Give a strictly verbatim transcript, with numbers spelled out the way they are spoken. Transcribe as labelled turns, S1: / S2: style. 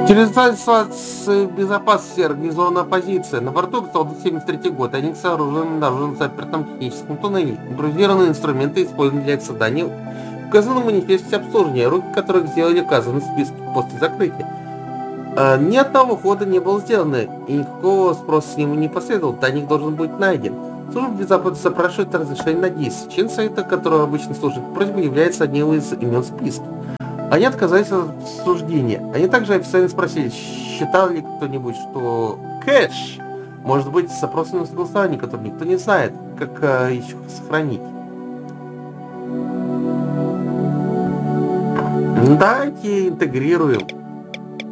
S1: Через с безопасности организована оппозиция. На борту солдат семьдесят третий год. Они сооружены наружно запертом техническом туннеле. Импровизированные инструменты использованы для их создания. Указаны в манифесте обслуживания, руки которых сделали указаны в списке после закрытия. А, ни одного хода не было сделано, и никакого спроса с ним не последовало. Тайник должен быть найден. Служба безопасности запрашивает разрешение на действие. Член совета, который обычно служит просьбой, является одним из имен списка. Они отказались от обсуждения. Они также официально спросили, считал ли кто-нибудь, что кэш может быть запросом на согласование, которое никто не знает, как а, еще сохранить. Давайте интегрируем.